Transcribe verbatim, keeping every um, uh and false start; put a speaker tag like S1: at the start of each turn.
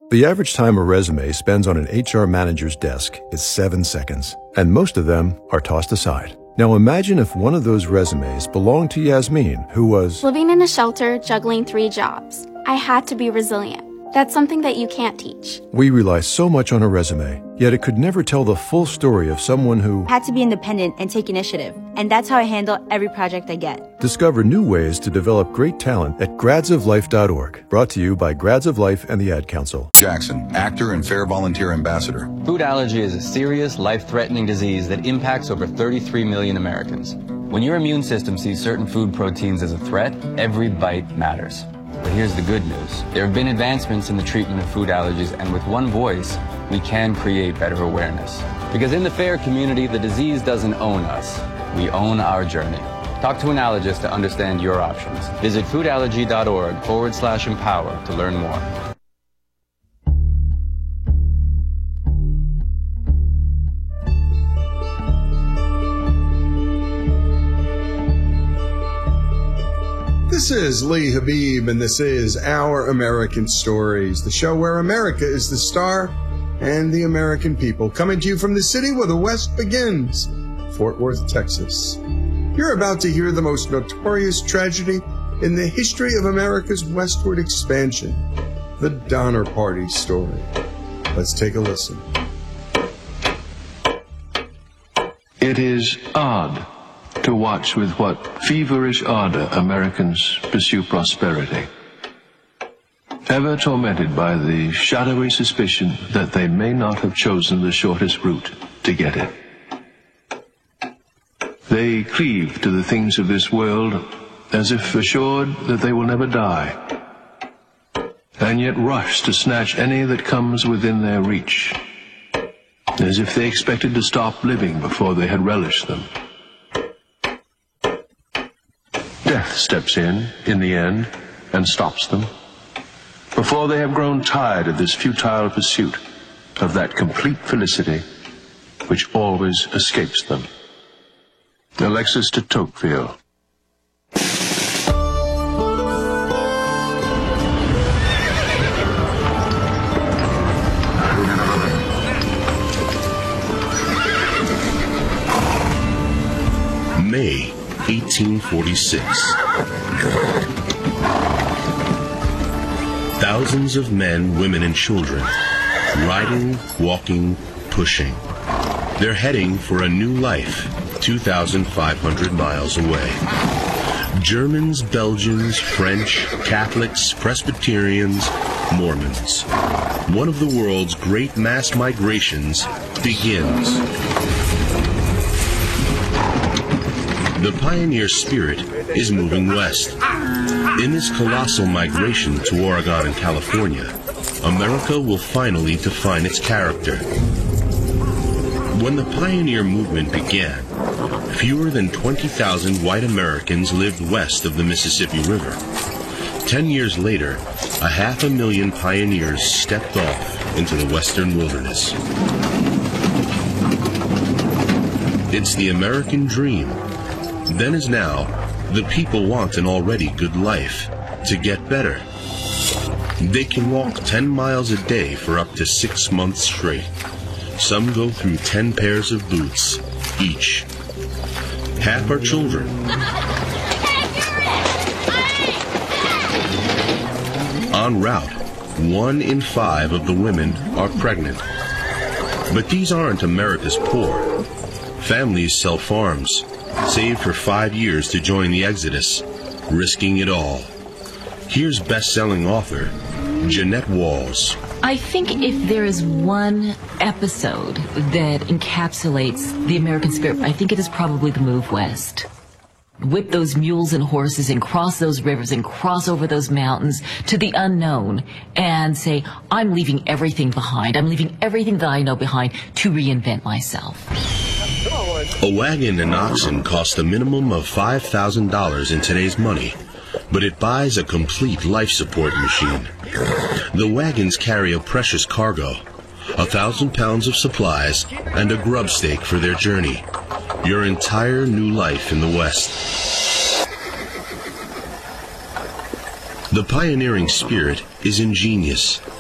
S1: The average time a resume spends on an H R manager's desk is seven seconds, and most of them are tossed aside. Now imagine if one of those resumes belonged to Yasmin, who was
S2: living in a shelter, juggling three jobs. I had to be resilient. That's something that you can't teach.
S1: We rely so much on a resume, yet it could never tell the full story of someone who
S3: had to be independent and take initiative. And that's how I handle every project I get.
S1: Discover new ways to develop great talent at grads of life dot org. Brought to you by Grads of Life and the Ad Council.
S4: Jackson, actor and Fair Volunteer Ambassador.
S5: Food allergy is a serious, life-threatening disease that impacts over thirty-three million Americans. When your immune system sees certain food proteins as a threat, every bite matters. But here's the good news. There have been advancements in the treatment of food allergies, and with one voice, we can create better awareness. Because in the FAIR community, the disease doesn't own us. We own our journey. Talk to an allergist to understand your options. Visit foodallergy.org forward slash empower to learn more.
S6: This is Lee Habib, and this is Our American Stories, the show where America is the star and the American people, coming to you from the city where the West begins, Fort Worth, Texas. You're about to hear the most notorious tragedy in the history of America's westward expansion, the Donner Party story. Let's take a listen.
S7: It is odd to watch with what feverish ardor Americans pursue prosperity, ever tormented by the shadowy suspicion that they may not have chosen the shortest route to get it. They cleave to the things of this world as if assured that they will never die, and yet rush to snatch any that comes within their reach, as if they expected to stop living before they had relished them. Death steps in, in the end, and stops them, before they have grown tired of this futile pursuit of that complete felicity which always escapes them. Alexis de Tocqueville.
S8: May eighteen forty-six. Thousands of men, women, and children, riding, walking, pushing. They're heading for a new life, two thousand five hundred miles away. Germans, Belgians, French, Catholics, Presbyterians, Mormons. One of the world's great mass migrations begins. The pioneer spirit is moving west. In this colossal migration to Oregon and California, America will finally define its character. When the pioneer movement began, fewer than twenty thousand white Americans lived west of the Mississippi River. Ten years later, a half a million pioneers stepped off into the western wilderness. It's the American dream. Then as now, the people want an already good life to get better. They can walk ten miles a day for up to six months straight. Some go through ten pairs of boots each. Half are children. En route, one in five of the women are pregnant. But these aren't America's poor. Families sell farms, saved for five years to join the exodus, risking it all. Here's best-selling author Jeanette Walls.
S9: I think if there is one episode that encapsulates the American spirit, I think it is probably the move west. Whip those mules and horses and cross those rivers and cross over those mountains to the unknown and say, I'm leaving everything behind. I'm leaving everything that I know behind to reinvent myself.
S8: A wagon and oxen cost a minimum of five thousand dollars in today's money, but it buys a complete life support machine. The wagons carry a precious cargo, a thousand pounds of supplies, and a grub stake for their journey. Your entire new life in the West. The pioneering spirit is ingenious.